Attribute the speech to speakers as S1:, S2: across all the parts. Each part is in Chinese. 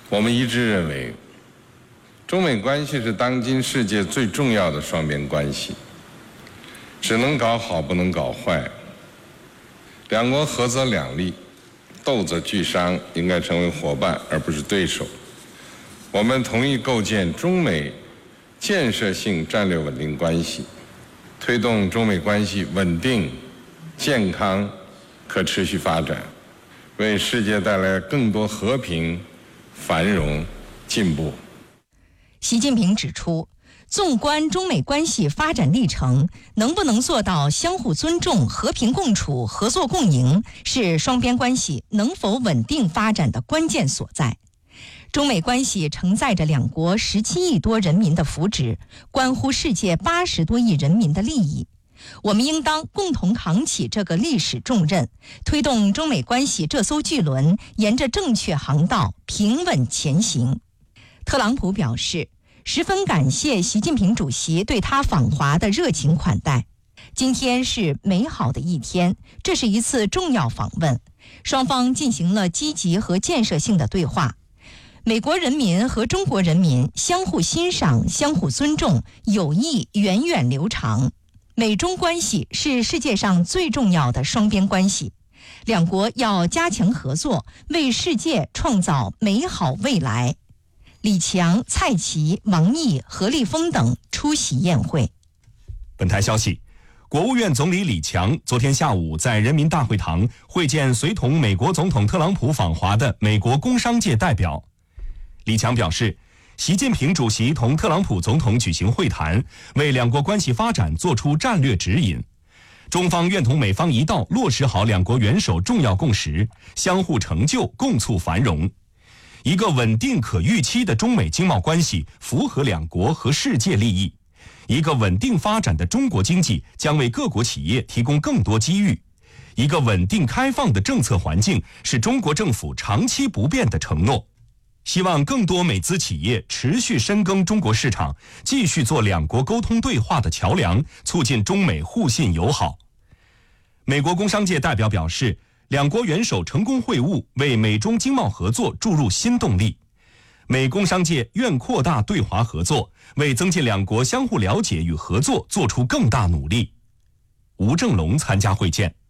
S1: 我们一致认为，中美关系是当今世界最重要的双边关系，只能搞好，不能搞坏。两国合则两利，斗则俱伤，应该成为伙伴而不是对手。我们同意构建中美建设性战略稳定关系，推动中美关系稳定、健康、可持续发展，为世界带来更多和平、繁荣、进步。
S2: 习近平指出，纵观中美关系发展历程，能不能做到相互尊重、和平共处、合作共赢，是双边关系能否稳定发展的关键所在。中美关系承载着两国17亿多人民的福祉，关乎世界80多亿人民的利益。我们应当共同扛起这个历史重任，推动中美关系这艘巨轮沿着正确航道平稳前行。特朗普表示，十分感谢习近平主席对他访华的热情款待。今天是美好的一天，这是一次重要访问，双方进行了积极和建设性的对话。美国人民和中国人民相互欣赏、相互尊重，友谊源远流长。美中关系是世界上最重要的双边关系，两国要加强合作，为世界创造美好未来。李强、蔡奇、王毅、何立峰等出席宴会。
S3: 本台消息，国务院总理李强昨天下午在人民大会堂会见随同美国总统特朗普访华的美国工商界代表。李强表示，习近平主席同特朗普总统举行会谈，为两国关系发展作出战略指引。中方愿同美方一道落实好两国元首重要共识，相互成就，共促繁荣。一个稳定可预期的中美经贸关系符合两国和世界利益。一个稳定发展的中国经济将为各国企业提供更多机遇。一个稳定开放的政策环境是中国政府长期不变的承诺。希望更多美资企业持续深耕中国市场，继续做两国沟通对话的桥梁，促进中美互信友好。美国工商界代表表示，两国元首成功会晤，为美中经贸合作注入新动力。美工商界愿扩大对华合作，为增进两国相互了解与合作做出更大努力。吴正龙参加会见。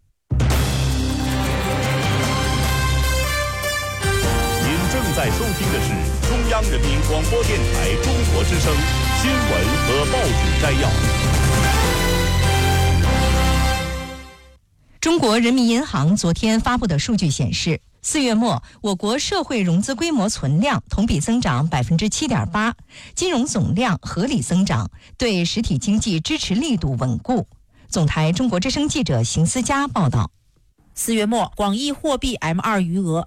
S4: 正在收听的是中央人民广播电台中国之声新闻和报纸摘要。
S2: 中国人民银行昨天发布的数据显示，4月末我国社会融资规模存量同比增长 7.8%， 金融总量合理增长，对实体经济支持力度稳固。总台中国之声记者邢思佳报道。
S5: 4月末，广义货币 M2 余额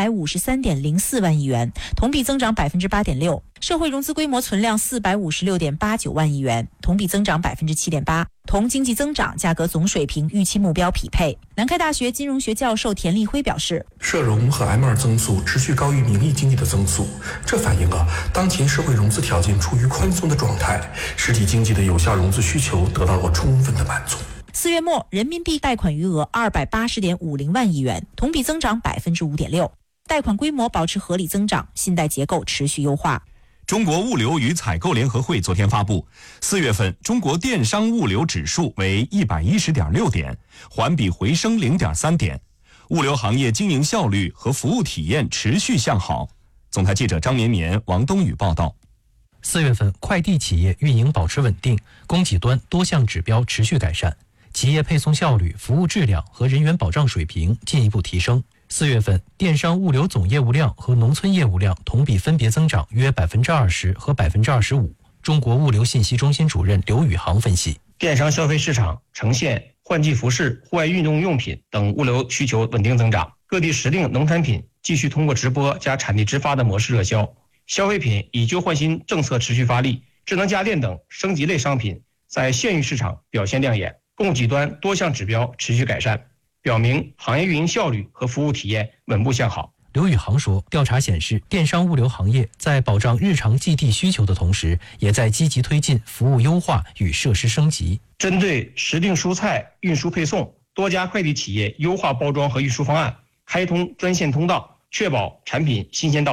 S5: 353.04万亿元，同比增长 8.6%； 社会融资规模存量456.89万亿元，同比增长 7.8%， 同经济增长价格总水平预期目标匹配。南开大学金融学教授田立辉表示，
S6: 社融和 M2 增速持续高于名义经济的增速，这反映了当前社会融资条件处于宽松的状态，实体经济的有效融资需求得到了充分的满足。
S5: 4月末，人民币贷款余额280.50万亿元，同比增长 5.6%， 贷款规模保持合理增长，信贷结构持续优化。
S3: 中国物流与采购联合会昨天发布，4月份中国电商物流指数为110.6点，环比回升0.3点，物流行业经营效率和服务体验持续向好。总台记者张绵绵、王东宇报道。
S7: 4月份快递企业运营保持稳定，供给端多项指标持续改善。企业配送效率、服务质量和人员保障水平进一步提升。4月份，电商物流总业务量和农村业务量同比分别增长约 20% 和 25%。中国物流信息中心主任刘宇航分析，
S8: 电商消费市场呈现换季服饰、户外运动用品等物流需求稳定增长，各地时令农产品继续通过直播加产地直发的模式热销，消费品以旧换新政策持续发力，智能家电等升级类商品在县域市场表现亮眼。供给端多项指标持续改善，表明行业运营效率和服务体验稳步向好。
S7: 刘宇航说，调查显示，电商物流行业在保障日常寄递需求的同时，也在积极推进服务优化与设施升级。
S8: 针对时令蔬菜运输配送，多家快递企业优化包装和运输方案，开通专线通道，确保产品新鲜到